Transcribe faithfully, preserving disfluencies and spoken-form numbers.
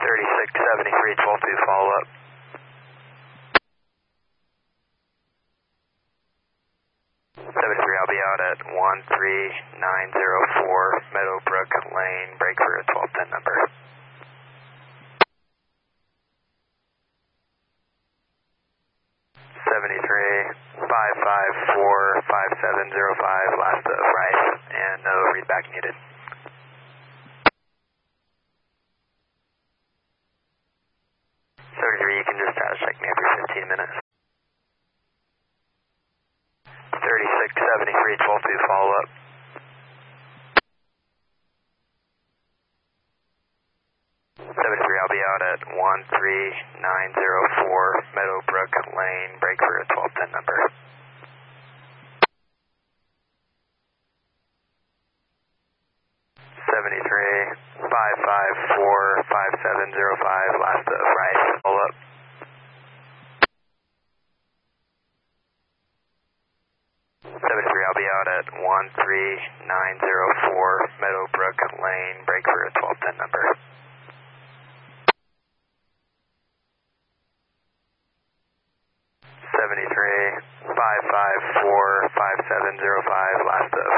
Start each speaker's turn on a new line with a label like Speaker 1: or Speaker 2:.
Speaker 1: thirty-six seventy-three, twelve two, follow up. seventy-three, I'll be out at one three nine zero four Meadowbrook Lane, break for a twelve ten number. seventy-three, five five four, five seven zero five, last of Rice, and no readback needed. seventy-three, you can just status check me every fifteen minutes. thirty-six seventy-three, twelve two, follow up. seventy-three, I'll be out at one three nine zero four Meadowbrook Lane, break for a twelve ten number. seventy-three, five five four, five seven zero five, last of Rice, follow up. seventy-three, I'll be out at one three nine zero four Meadowbrook Lane, break for a twelve ten number. seventy-three, five five four, five seven zero five, last of